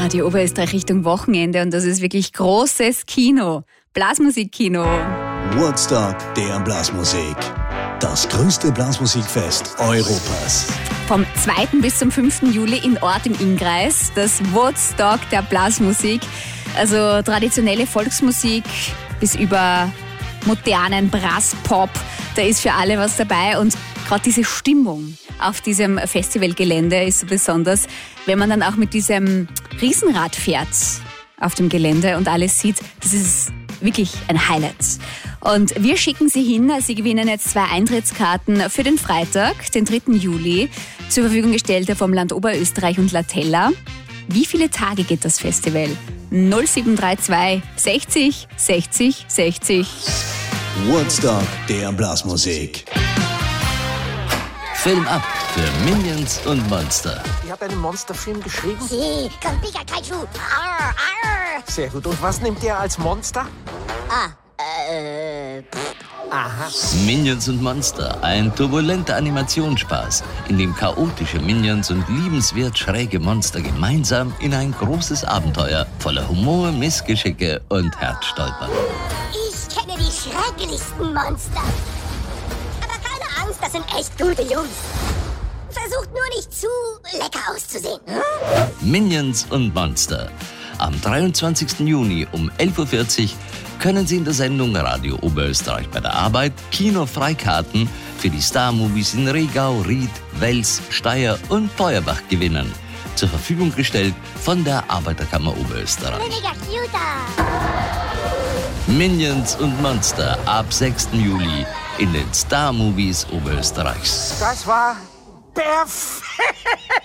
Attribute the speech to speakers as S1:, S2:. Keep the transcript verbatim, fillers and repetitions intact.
S1: Radio Oberösterreich Richtung Wochenende und das ist wirklich großes Kino. Blasmusikkino.
S2: Woodstock der Blasmusik. Das größte Blasmusikfest Europas.
S1: Vom zweiten bis zum fünften Juli in Ort im Innkreis. Das Woodstock der Blasmusik. Also traditionelle Volksmusik bis über modernen Brass-Pop. Da ist für alle was dabei und gerade diese Stimmung auf diesem Festivalgelände ist so besonders, wenn man dann auch mit diesem Riesenrad fährt auf dem Gelände und alles sieht, das ist wirklich ein Highlight. Und wir schicken Sie hin, Sie gewinnen jetzt zwei Eintrittskarten für den Freitag, den dritten Juli, zur Verfügung gestellt vom Land Oberösterreich und Latella. Wie viele Tage geht das Festival? null sieben drei zwei sechzig sechzig sechzig.
S2: Woodstock der Blasmusik.
S3: Film ab für Minions und Monster.
S4: Ihr habt einen Monsterfilm geschrieben?
S5: Sí, con Pikachu. Arr, arr.
S4: Sehr gut. Und was nimmt ihr als Monster?
S5: Ah, äh, pff.
S4: Aha.
S3: Minions und Monster, ein turbulenter Animationsspaß, in dem chaotische Minions und liebenswert schräge Monster gemeinsam in ein großes Abenteuer voller Humor, Missgeschicke und Herzstolpern.
S5: Ich kenne die schrecklichsten Monster. Aber keine Angst, das sind echt gute Jungs. Versucht nur nicht zu lecker auszusehen. Hm?
S3: Minions und Monster. Am dreiundzwanzigsten Juni um elf Uhr vierzig können Sie in der Sendung Radio Oberösterreich bei der Arbeit Kinofreikarten für die Star-Movies in Regau, Ried, Wels, Steyr und Feuerbach gewinnen. Zur Verfügung gestellt von der Arbeiterkammer Oberösterreich.
S5: Mega cuter.
S3: Minions und Monster ab sechsten Juli in den Star-Movies Oberösterreichs.
S4: Das war perfekt.